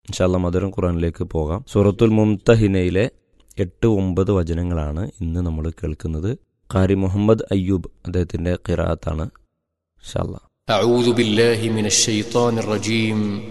ഇൻഷാ അല്ലാഹ് മധുരം ഖുർആനിലേക്ക് പോകാം. സൂറത്തുൽ മുംതഹിനയിലെ 8-9 വചനങ്ങളാണ് ഇന്ന് നമ്മൾ കേൾക്കുന്നത്. ഖാരി മുഹമ്മദ് അയ്യൂബ് അദ്ദേഹത്തിന്റെ ഖിറാഅത്താണ്. ഇൻഷാ അല്ലാഹ്. أعوذ بالله من الشيطان الرجيم